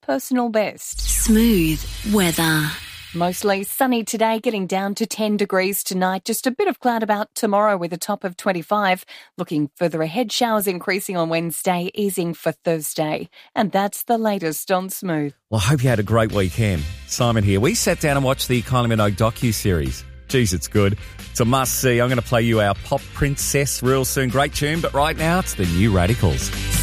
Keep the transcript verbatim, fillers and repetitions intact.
personal best. Smooth weather. Mostly sunny today, getting down to ten degrees tonight. Just a bit of cloud about tomorrow with a top of twenty-five. Looking further ahead, showers increasing on Wednesday, easing for Thursday. And that's the latest on Smooth. Well, I hope you had a great weekend. Simon here. We sat down and watched the Kylie Minogue docu-series. Jeez, it's good. It's a must-see. I'm going to play you our Pop Princess real soon. Great tune, but right now it's the New Radicals.